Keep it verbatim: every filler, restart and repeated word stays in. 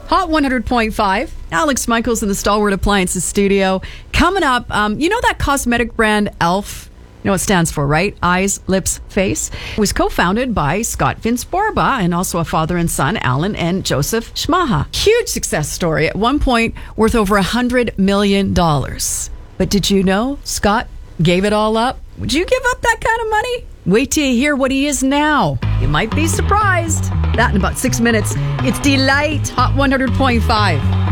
Hot one hundred point five. Alex Michaels in the Stalwart Appliances studio. Coming up, um, you know that cosmetic brand e l f? You know what it stands for, right? Eyes, lips, face. It was co-founded by Scott Vince Borba and also a father and son, Alan and Joseph Schmaha. Huge success story. At one point, worth over one hundred million dollars. But did you know Scott gave it all up? Would you give up that kind of money? Wait till you hear what he is now. You might be surprised. That in about six minutes. It's Delight, Hot one hundred point five.